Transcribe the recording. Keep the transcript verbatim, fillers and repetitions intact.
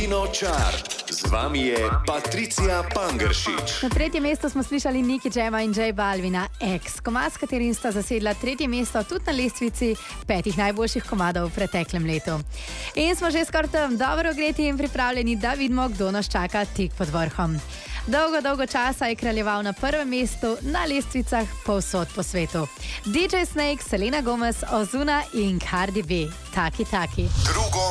Kino Chart. Z vami je Patricija Pangeršič. Na tretjem mestu smo slišali Nicky Jama in J Balvina X, komad, s katerim sta zasedla tretje mesto tudi na lestvici petih najboljših komadov v preteklem letu. In smo že skoraj tam dobro ogreti in pripravljeni, da vidimo, kdo nas čaka tik pod vrhom. Dolgo, dolgo časa je kraljeval na prvem mestu na lestvicah povsod po svetu. D J Snake, Selena Gomez, Ozuna in Cardi B. Taki, taki. Drugo